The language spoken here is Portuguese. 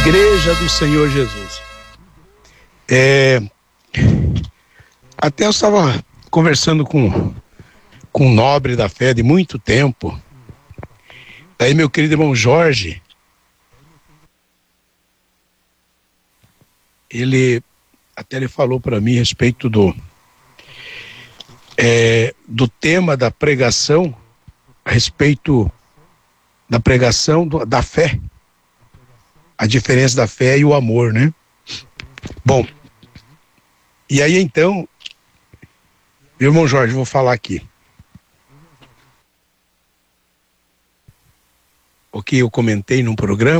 Igreja do Senhor Jesus. Até eu estava conversando com um nobre da fé de muito tempo. Daí meu querido irmão Jorge, ele falou para mim a respeito do tema da pregação, a respeito da pregação da fé, a diferença da fé e o amor, né? Bom, e aí então, meu irmão Jorge, vou falar aqui o que eu comentei num programa.